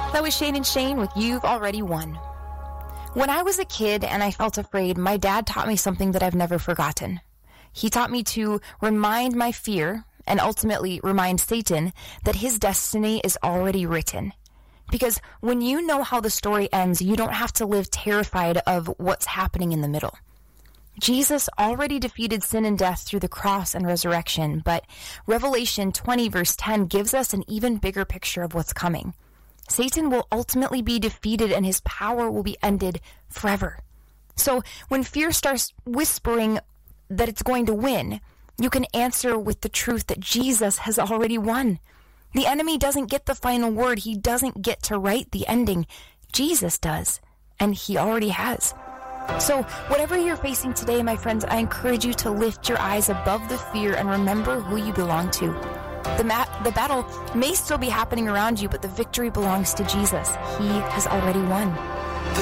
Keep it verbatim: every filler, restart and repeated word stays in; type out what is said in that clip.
That was Shane and Shane with You've Already Won. When I was a kid and I felt afraid, my dad taught me something that I've never forgotten. He taught me to remind my fear, and ultimately remind Satan, that his destiny is already written. Because when you know how the story ends, you don't have to live terrified of what's happening in the middle. Jesus already defeated sin and death through the cross and resurrection, but Revelation twenty verse ten gives us an even bigger picture of what's coming. Satan will ultimately be defeated and his power will be ended forever. So when fear starts whispering that it's going to win, you can answer with the truth that Jesus has already won. The enemy doesn't get the final word. He doesn't get to write the ending. Jesus does, and he already has. So whatever you're facing today, my friends, I encourage you to lift your eyes above the fear and remember who you belong to. The, ma- the battle may still be happening around you, but the victory belongs to Jesus. He has already won.